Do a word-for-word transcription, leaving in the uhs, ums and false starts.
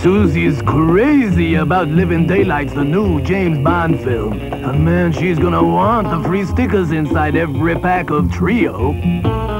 Susie's crazy about Living Daylights, the new James Bond film. And man, she's gonna want the free stickers inside every pack of Trio.